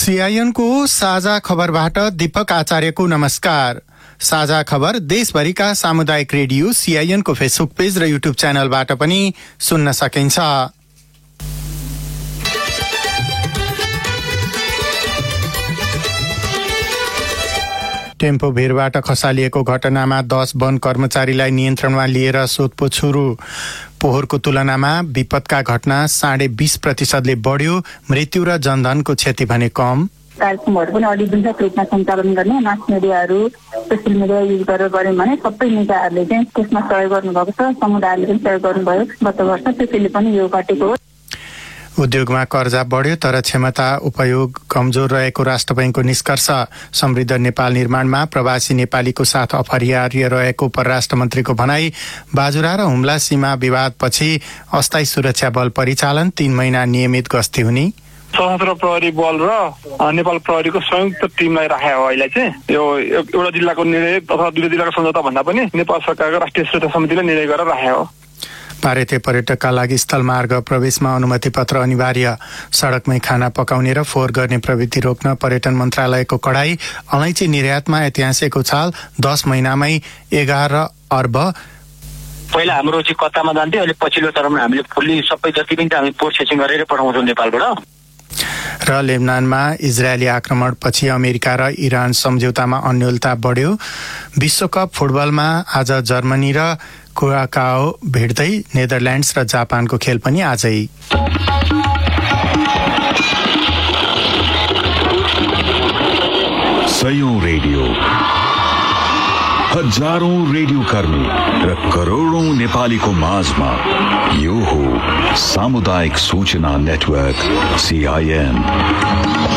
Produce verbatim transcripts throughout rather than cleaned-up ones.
सीआईएनको साझा खबरबाट दीपक आचार्यको नमस्कार। साझा खबर देशभरिका सामुदायिक रेडियो सीआईएनको फेसबुक पेज र युट्युब च्यानलबाट पनि सुन्न सकिन्छ। टेम्पो भिरबाट खसालिएको घटनामा दस वन कर्मचारीलाई नियन्त्रणमा लिएर सोधपुछ सुरु। पोहोरको तुलनामा विपदका घटना साढे बीस प्रतिशतले बढ्यो। मृत्यु र जनधनको क्षति भने कम। कार्यक्रमहरू पनि अलि वृहत रूपमा सञ्चालन गर्ने मास मिडियाहरू सोसियल मिडिया युज गरेर गऱ्यौँ भने सबै निकायहरूले चाहिँ त्यसमा सहयोग गर्नुभएको छ। समुदायले पनि सहयोग गर्नुभयो गत वर्ष, त्यसैले पनि यो घटेको हो। उद्योगमा कर्जा बढ्यो तर क्षमता उपयोग कमजोर रहेको राष्ट्र बैंकको निष्कर्ष। समृद्ध नेपाल निर्माणमा प्रवासी नेपालीको साथ अपरिहार्य रहेको परराष्ट्र मन्त्रीको भनाई। बाजुरा र हुम्ला सीमा विवादपछि अस्थायी सुरक्षा बल परिचालन, तीन महिना नियमित गस्ती हुने। सशस्त्र प्रहरी बल र नेपाल प्रहरीको संयुक्त टिमलाई राखेको हो। अहिले चाहिँ यो एउटा जिल्लाको निर्णय अथवा दुई जिल्लाको सम्झौता भन्दा पनि नेपाल सरकारको राष्ट्रिय सुरक्षा समितिले निर्णय गरेर राखेको हो। पारेथे पर्यटकका लागि स्थलमार्ग प्रवेशमा अनुमति पत्र अनिवार्य। सड़कमै खाना पकाउने र फोहोर गर्ने प्रवृत्ति रोक्न पर्यटन मन्त्रालयको कडाई। अलैँची निर्यातमा ऐतिहासिक उछाल, दस महिनामै एघार अर्ब। पहिला हाम्रो चाहिँ कतामा जान्थ्यो, अहिले पछिल्लो चरणमा हामीले फुल्ली सबै जति पनि हामी प्रोसेसिङ गरेर पठाउँछौँ नेपालबाट। र लेबनानमा इजरायली आक्रमणपछि अमेरिका र इरान सम्झौतामा अन्योलता बढ्यो। विश्वकप फुटबलमा आज जर्मनी र कुराकाओ भेट्दै। नेदरल्यान्ड्स र जापानको खेल पनि आजै। सयौं रेडियो, हजारौं रेडियो कर्मी र करोडौं नेपालीको माझमा यो हो सामुदायिक सूचना नेटवर्क सीआईएन।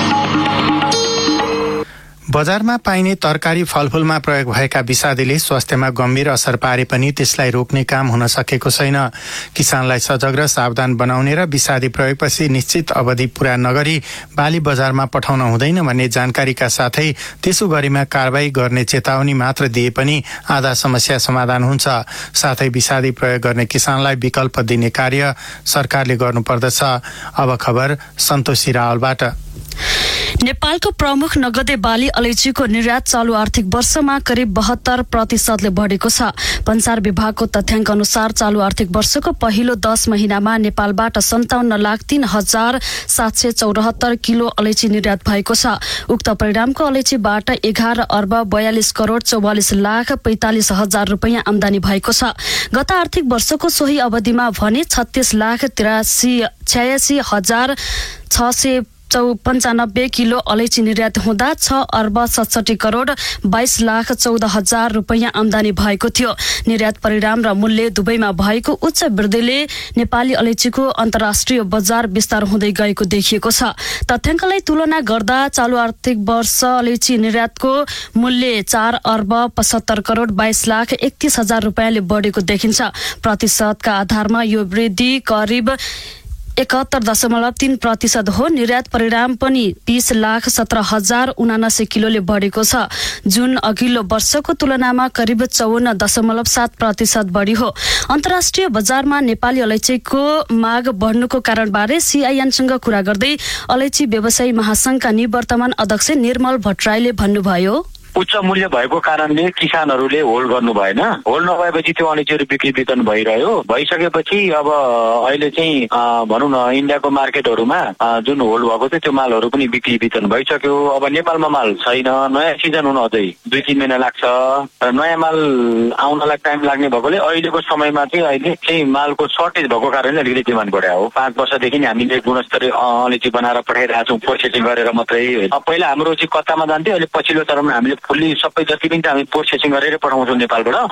बजारमा पाइने तरकारी फलफूलमा प्रयोग भएका विषादीले स्वास्थ्यमा गम्भीर असर पारे पनि त्यसलाई रोक्ने काम हुन सकेको छैन। किसानलाई सजग र सावधान बनाउने र विषादी प्रयोगपछि निश्चित अवधि पूरा नगरी बाली बजारमा पठाउन हुँदैन भन्ने जानकारीका साथै त्यसो गरेमा कारबाही गर्ने चेतावनी मात्र दिए पनि आधा समस्या समाधान हुन्छ। साथै विषादी प्रयोग गर्ने किसानलाई विकल्प दिने कार्य सरकारले गर्नुपर्दछ। अब खबर सन्तोषी रावलबाट। नेपालको प्रमुख नगदे बाली अलैँचीको निर्यात चालू आर्थिक वर्षमा करिब बहत्तर प्रतिशतले बढेको छ। भन्सार विभागको तथ्याङ्क अनुसार चालू आर्थिक वर्षको पहिलो दस महिनामा नेपालबाट सन्ताउन्न लाख तीन हजार सात सय चौरात्तर किलो अलैँची निर्यात भएको छ। उक्त परिणामको अलैँचीबाट एघार अर्ब बयालिस करोड चौवालिस लाख पैंतालिस हजार रुपियाँ आमदानी भएको छ। गत आर्थिक वर्षको सोही अवधिमा भने छत्तीस लाख तिरासी छयासी हजार छ सय चौ पन्चानब्बे किलो अलैँची निर्यात हुँदा छ अर्ब सतसठी करोड बाइस लाख चौध हजार रुपियाँ आमदानी भएको थियो। निर्यात परिणाम र मूल्य दुवैमा भएको उच्च वृद्धिले नेपाली अलैँचीको अन्तर्राष्ट्रिय बजार विस्तार हुँदै गएको देखिएको छ। तथ्याङ्कलाई तुलना गर्दा चालू आर्थिक वर्ष अलैँची निर्यातको मूल्य चार अर्ब पचहत्तर करोड बाइस लाख एकतीस हजार रुपियाँले बढेको देखिन्छ। प्रतिशतका आधारमा यो वृद्धि करिब एकात्तर दशमलव तीन प्रतिशत हो। निर्यात परिणाम पनि बीस लाख सत्र हजार उनासी किलोले बढेको छ, जुन अघिल्लो वर्षको तुलनामा करिब चौवन्न दशमलव सात प्रतिशत बढी हो। अन्तर्राष्ट्रिय बजारमा नेपाली अलैँचीको माग बढ्नुको कारणबारे सीआईएनसँग कुरा गर्दै अलैँची व्यवसायी महासंघका निवर्तमान अध्यक्ष निर्मल भट्टराईले भन्नुभयो, उच्च मूल्य भएको कारणले किसानहरूले होल्ड गर्नु भएन। होल्ड नभएपछि त्यो अलैँचीहरू बिक्री वितरण भइरह्यो। भइसकेपछि अब अहिले चाहिँ भनौँ न इन्डियाको मार्केटहरूमा जुन होल्ड भएको थियो त्यो मालहरू पनि बिक्री वितरण भइसक्यो। अब नेपालमा माल छैन, नयाँ सिजन हुन अझै दुई तीन महिना लाग्छ। नयाँ माल आउनलाई टाइम लाग्ने भएकोले अहिलेको समयमा चाहिँ अहिले चाहिँ मालको सर्टेज भएको कारणले अलिकति डिमान्ड बढ्यो हो। पाँच वर्षदेखि नै हामीले गुणस्तरीय अलैँची बनाएर पठाइरहेका छौँ, प्रोसेसिङ गरेर मात्रै। पहिला हाम्रो चाहिँ कतामा जान्थ्यो, अहिले पछिल्लो चरणमा हामीले फुल्ली सबै जति पनि हामी प्रोसेसिङ गरेर पठाउँछौँ नेपालबाट।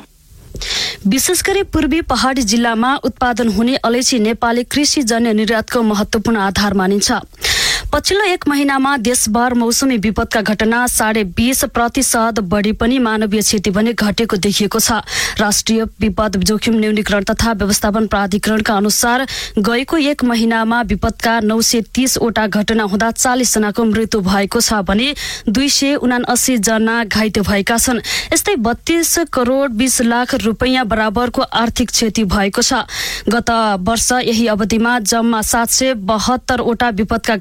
विशेष गरी पूर्वी पहाडी जिल्लामा उत्पादन हुने अलैँची नेपाली कृषिजन्य निर्यातको महत्वपूर्ण आधार मानिन्छ। पछिल्लो एक महिनामा देशभर मौसमी विपदका घटना साढे बीस प्रतिशत बढी पनि मानवीय क्षति भने घटेको देखिएको छ। राष्ट्रिय विपद जोखिम न्यूनीकरण तथा व्यवस्थापन प्राधिकरणका अनुसार गएको एक महिनामा विपदका नौ सय तीसवटा घटना हुँदा चालिस जनाको मृत्यु भएको छ भने दुई सय उनासी जना घाइते भएका छन्। यस्तै बत्तीस करोड बीस लाख रुपियाँ बराबरको आर्थिक क्षति भएको छ। गत वर्ष यही अवधिमा जम्मा सात सय बहत्तरवटा विपदका घटना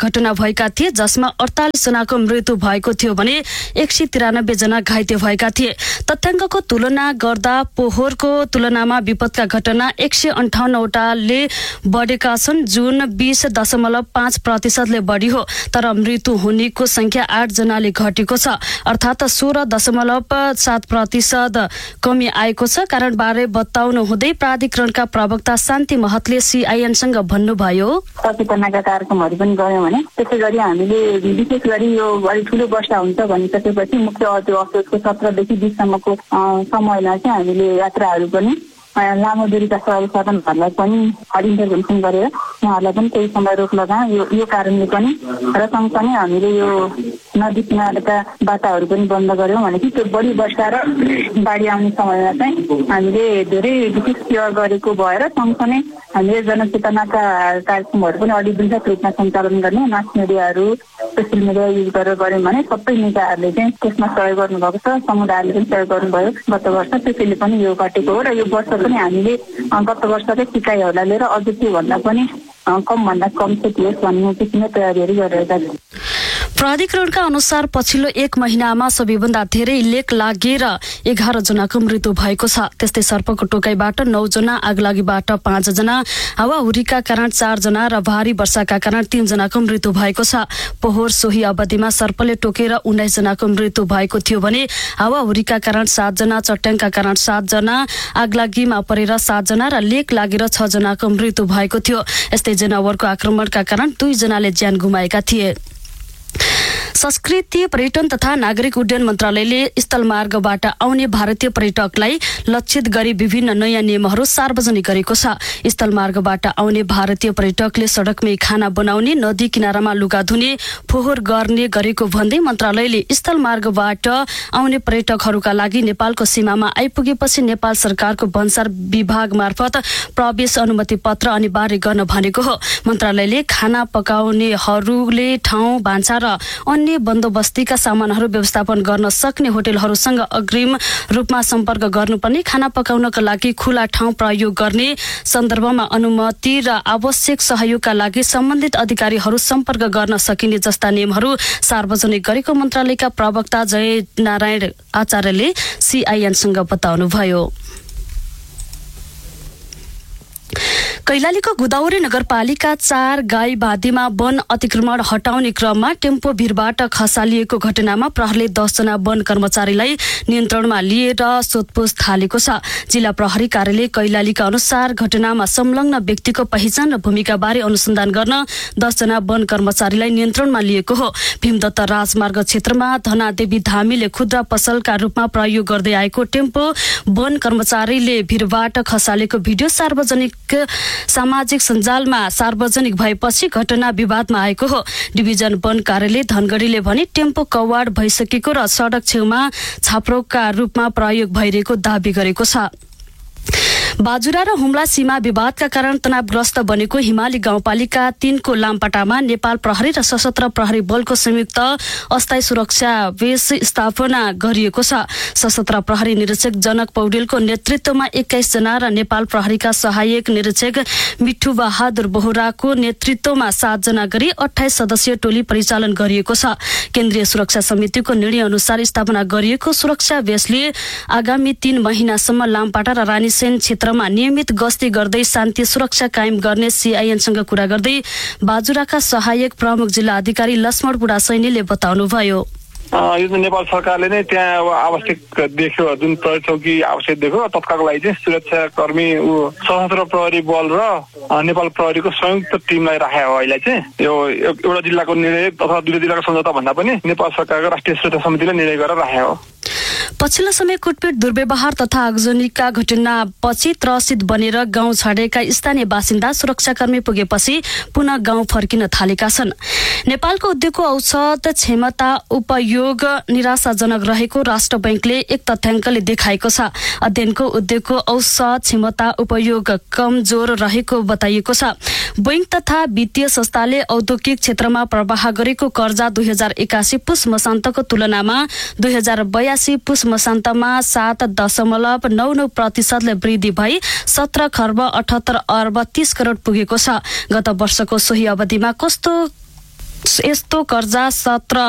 भएका थिए, जसमा अडतालिस जनाको मृत्यु भएको थियो भने एक सय तिरानब्बे जना घाइते भएका थिए। तथ्याङ्कको तुलना गर्दा पोहोरको तुलनामा विपदका घटना एक सय अन्ठाउन्नवटाले बढेका छन्, जुन बीस दशमलव पाँच प्रतिशतले बढी हो। तर मृत्यु हुनेको संख्या आठ जनाले घटेको छ, अर्थात् सोह्र दशमलव सात प्रतिशत कमी आएको छ। कारणबारे बताउनु हुँदै प्राधिकरणका प्रवक्ता शान्ति महतले सीआईएनसँग भन्नुभयो, सचेतनाका कार्यक्रमहरू पनि गऱ्यौँ भने त्यसै गरी हामीले विशेष गरी यो अलि ठुलो वर्षा हुन्छ भनिसकेपछि मुख्य त्यो असोजको सत्रदेखि बिससम्मको समयमा चाहिँ हामीले यात्राहरू पनि लामो दूरीका सवारी साधनहरूलाई पनि इन्टरभेन्सन गरेर उहाँहरूलाई पनि केही समय रोक लगायौँ। यो यो कारणले पनि र सँगसँगै हामीले यो नदी किनारका बाटाहरू पनि बन्द गऱ्यौँ भनेपछि त्यो बढी वर्षा र बाढी आउने समयमा चाहिँ हामीले धेरै विशेष केयर गरेको भएर सँगसँगै हामीले जनचेतनाका कार्यक्रमहरू पनि अलि वृहत रूपमा सञ्चालन गर्ने मास मिडियाहरू सोसियल मिडिया युज गरेर गऱ्यौँ भने सबै निकायहरूले चाहिँ त्यसमा सहयोग गर्नुभएको छ, समुदायले पनि सहयोग गर्नुभयो गत वर्ष। त्यसैले पनि यो घटेको हो र यो वर्ष पनि हामीले गत वर्षकै सिकाइहरूलाई लिएर अझ त्यो भन्दा पनि कम भन्दा कम चाहिँ होस् भन्ने किसिमको तयारीहरू गरिरहेका छौँ। प्राधिकरणका अनुसार पछिल्लो एक महिनामा सबैभन्दा धेरै लेक लागेर एघार जनाको मृत्यु भएको छ। त्यस्तै सर्पको टोकाइबाट नौ जना, आगलागीबाट पाँच जना, हावाहुरीका कारण चार जना र भारी वर्षाका कारण तीन जनाको मृत्यु भएको छ। पोहोर सोही अवधिमा सर्पले टोकेर उन्नाइस जनाको मृत्यु भएको थियो भने हावाहुरीका कारण सात जना, चट्याङका कारण सात जना, आगलागीमा परेर सात जना र लेक लागेर छ जनाको मृत्यु भएको थियो। यस्तै जनावरको आक्रमणका कारण दुई जनाले ज्यान गुमाएका थिए। संस्कृति, पर्यटन तथा नागरिक उड्डयन मन्त्रालयले स्थलमार्गबाट आउने भारतीय पर्यटकलाई लक्षित गरी विभिन्न नयाँ नियमहरू सार्वजनिक गरेको छ। स्थलमार्गबाट आउने भारतीय पर्यटकले सडकमै खाना बनाउने, नदी किनारामा लुगा धुने, फोहोर गर्ने गरेको भन्दै मन्त्रालयले स्थलमार्गबाट आउने पर्यटकहरूका लागि नेपालको सीमामा आइपुगेपछि नेपाल सरकारको भन्सार विभाग मार्फत प्रवेश अनुमति पत्र अनिवार्य गर्न भनेको हो। मन्त्रालयले खाना पकाउनेहरूले ठाउँ, भान्सा र अन्य बन्दोबस्तीका सामानहरू व्यवस्थापन गर्न सक्ने होटलहरूसँग अग्रिम रूपमा सम्पर्क गर्नुपर्ने, खाना पकाउनका लागि खुला ठाउँ प्रयोग गर्ने सन्दर्भमा अनुमति र आवश्यक सहयोगका लागि सम्बन्धित अधिकारीहरू सम्पर्क गर्न सकिने जस्ता नियमहरू सार्वजनिक गरेको मन्त्रालयका प्रवक्ता जय नारायण आचार्यले सीआईएनसँग बताउनुभयो। कैलालीको गोदावरी नगरपालिका चार गाईबाँधीमा वन अतिक्रमण हटाउने क्रममा टेम्पो भिरबाट खसालिएको घटनामा प्रहरीले दसजना वन कर्मचारीलाई नियन्त्रणमा लिएर सोधपुछ थालेको छ। जिल्ला प्रहरी कार्यालय कैलालीका अनुसार घटनामा संलग्न व्यक्तिको पहिचान र भूमिकाबारे अनुसन्धान गर्न दसजना वन कर्मचारीलाई नियन्त्रणमा लिएको हो। भीमदत्त राजमार्ग क्षेत्रमा धनादेवी धामीले खुद्रा पसलका रूपमा प्रयोग गर्दै आएको टेम्पो वन कर्मचारीले भिरबाट खसालेको भिडियो सार्वजनिक सामाजिक सञ्जालमा सार्वजनिक भएपछि घटना विवादमा आएको हो। डिभिजन वन कार्यालय धनगढीले भने टेम्पो कवाड भइसकेको र सडक छेउमा छाप्रोका रूपमा प्रयोग भइरहेको दावी गरेको छ। बाजुरा र हुम्ला सीमा विवादका कारण तनावग्रस्त बनेको हिमाली गाउँपालिका तीनको लामपाटामा नेपाल प्रहरी र सशस्त्र प्रहरी बलको संयुक्त अस्थायी सुरक्षा बेस स्थापना गरिएको छ। सशस्त्र प्रहरी निरीक्षक जनक पौडेलको नेतृत्वमा एक्काइस जना र नेपाल प्रहरीका सहायक निरीक्षक मिठु बहादुर बोहराको नेतृत्वमा सात जना गरी अठाइस सदस्यीय टोली परिचालन गरिएको छ। केन्द्रीय सुरक्षा समितिको निर्णय अनुसार स्थापना गरिएको सुरक्षा बेसले आगामी तीन महिनासम्म लामपाटा र रानीसेन क्षेत्रमा नियमित गस्ती गर्दै शान्ति सुरक्षा कायम गर्ने सीआईएनसँग कुरा गर्दै बाजुराका सहायक प्रमुख जिल्ला अधिकारी लक्ष्मण बुढा सैनीले बताउनुभयो। यो चाहिँ नेपाल सरकारले नै त्यहाँ अब आवश्यक देख्यो, जुन प्रहरी चौकी आवश्यक देख्यो, तत्कालको लागि चाहिँ सुरक्षा कर्मी ऊ सशस्त्र प्रहरी बल र नेपाल प्रहरीको संयुक्त टिमलाई राखेको हो। अहिले चाहिँ यो एउटा जिल्लाको निर्णय अथवा दुई जिल्लाको सम्झौता भन्दा पनि नेपाल सरकारको राष्ट्रिय सुरक्षा समितिले निर्णय गरेर राखेको हो। पछिल्लो समय कुटपिट, दुर्व्यवहार तथा आगजनीका घटनापछि त्रसित बनेर गाउँ छाडेका स्थानीय बासिन्दा सुरक्षाकर्मी पुगेपछि पुनः गाउँ फर्किन थालेका छन्। नेपालको उद्योगको औसत क्षमता उपयोग निराशाजनक रहेको राष्ट्र बैंकले एक तथ्याङ्कले देखाएको छ। अध्ययनको उद्योगको औसत क्षमता उपयोग कमजोर रहेको बताइएको छ। बैंक तथा वित्तीय संस्थाले औद्योगिक क्षेत्रमा प्रवाह गरेको कर्जा दुई हजार एकासी पुस मसान्तको तुलनामा दुई हजार बयासी पुस मसान्तमा सात दशमलव नौ नौ प्रतिशतले वृद्धि भई सत्र खर्ब अठहत्तर अर्ब तीस करोड पुगेको छ। गत वर्षको सोही अवधिमा कस्तो यस्तो कर्जा सत्र